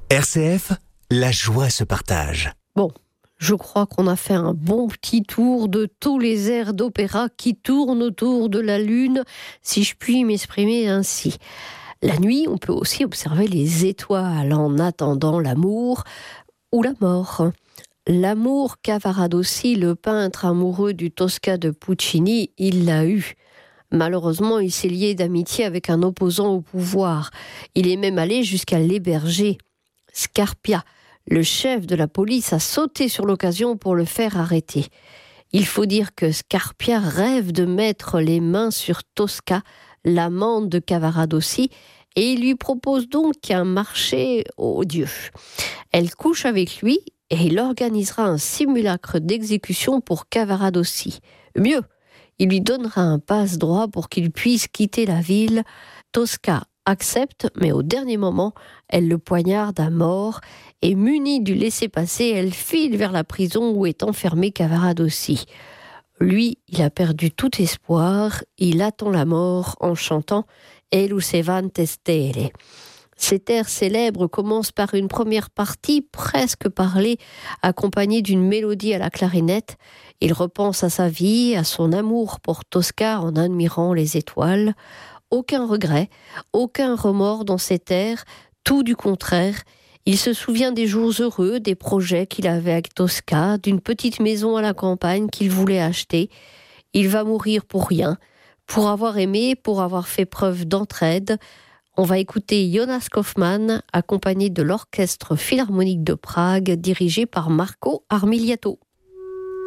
RCF, la joie se partage. Bon, je crois qu'on a fait un bon petit tour de tous les airs d'opéra qui tournent autour de la Lune, si je puis m'exprimer ainsi. La nuit, on peut aussi observer les étoiles en attendant l'amour ou la mort. L'amour, Cavaradossi, le peintre amoureux du Tosca de Puccini, il l'a eu. Malheureusement, il s'est lié d'amitié avec un opposant au pouvoir. Il est même allé jusqu'à l'héberger. Scarpia, le chef de la police, a sauté sur l'occasion pour le faire arrêter. Il faut dire que Scarpia rêve de mettre les mains sur Tosca, l'amante de Cavaradossi, et il lui propose donc un marché aux dieux. Elle couche avec lui et il organisera un simulacre d'exécution pour Cavaradossi. Mieux, il lui donnera un passe-droit pour qu'il puisse quitter la ville. Tosca accepte, mais au dernier moment, elle le poignarde à mort et munie du laissez-passer, elle file vers la prison où est enfermé Cavaradossi. Lui, il a perdu tout espoir, il attend la mort en chantant « E lucevante stelle ». Cet air célèbre commence par une première partie presque parlée, accompagnée d'une mélodie à la clarinette. Il repense à sa vie, à son amour pour Tosca en admirant les étoiles. Aucun regret, aucun remords dans cet air, tout du contraire. Il se souvient des jours heureux, des projets qu'il avait avec Tosca, d'une petite maison à la campagne qu'il voulait acheter. Il va mourir pour rien, pour avoir aimé, pour avoir fait preuve d'entraide. On va écouter Jonas Kaufmann, accompagné de l'Orchestre Philharmonique de Prague, dirigé par Marco Armiliato.